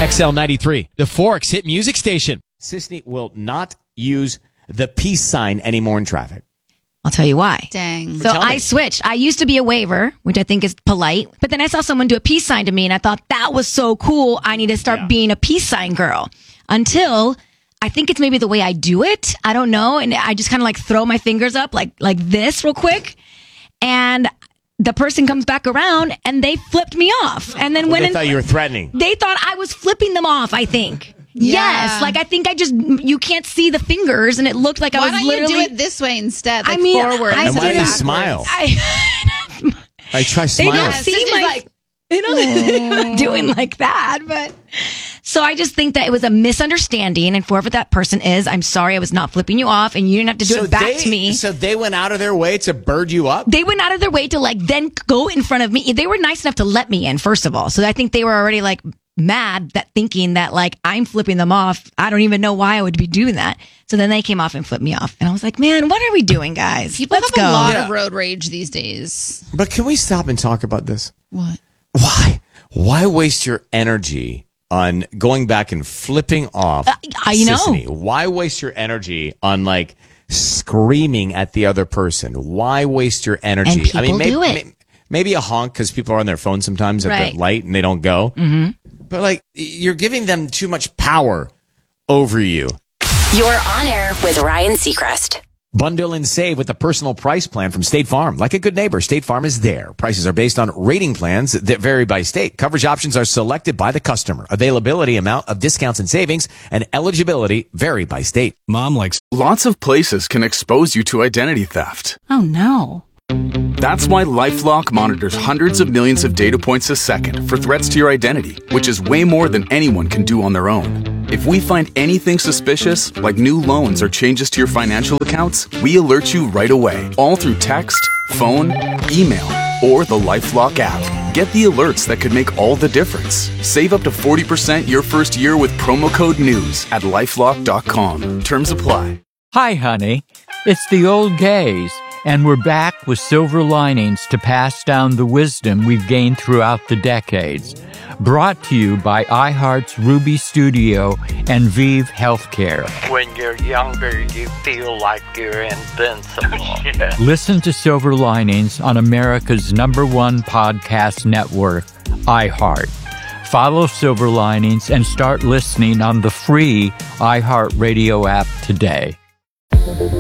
XL93, the Forks hit music station. Sisney will not use the peace sign anymore in traffic. I'll tell you why. Dang. So I switched. I used to be a waver, which I think is polite. But then I saw someone do a peace sign to me and I thought that was so cool. I need to start being a peace sign girl. Until I think it's maybe the way I do it. I don't know. And I just kind of like throw my fingers up like this real quick. And the person comes back around and they flipped me off. And then They thought you were threatening. They thought I was flipping them off, I think. Yeah. Yes, like I think you can't see the fingers, and it looked like I was literally. Why don't you do it this way instead? Like and forward. why instead do of you backwards? smile? I try They don't smiling. see my. They don't doing like that, but so I just think that it was a misunderstanding, and whoever that person is, I'm sorry, I was not flipping you off, and you didn't have to do it back to me. So they went out of their way to bird you up? They went out of their way to like then go in front of me. They were nice enough to let me in, first of all. So I think they were already like mad that thinking that like I'm flipping them off. I don't even know why I would be doing that. So then they came off and flipped me off. And I was like, man, what are we doing, guys? People Let's have a go. lot of road rage these days. But can we stop and talk about this? What? Why? Why waste your energy on going back and flipping off Sisney? Why waste your energy on like screaming at the other person? Why waste your energy? And people do it. Maybe a honk because people are on their phone sometimes at Right. the light and they don't go. Mm-hmm. But like you're giving them too much power over you. You're on air with Ryan Seacrest. Bundle and save with the personal price plan from State Farm. Like a good neighbor, State Farm is there. Prices are based on rating plans that vary by state. Coverage options are selected by the customer. Availability, amount of discounts and savings, and eligibility vary by state. Mom likes lots of places can expose you to identity theft. Oh no. That's why LifeLock monitors hundreds of millions of data points a second for threats to your identity, which is way more than anyone can do on their own. If we find anything suspicious, like new loans or changes to your financial accounts, we alert you right away, all through text, phone, email, or the LifeLock app. Get the alerts that could make all the difference. Save up to 40% your first year with promo code NEWS at LifeLock.com. Terms apply. Hi, honey. It's the old gays, and we're back with silver linings to pass down the wisdom we've gained throughout the decades. Brought to you by iHeart's Ruby Studio and Vive Healthcare. When you're younger, you feel like you're invincible. Listen to Silver Linings on America's #1 podcast network, iHeart. Follow Silver Linings and start listening on the free iHeartRadio app today.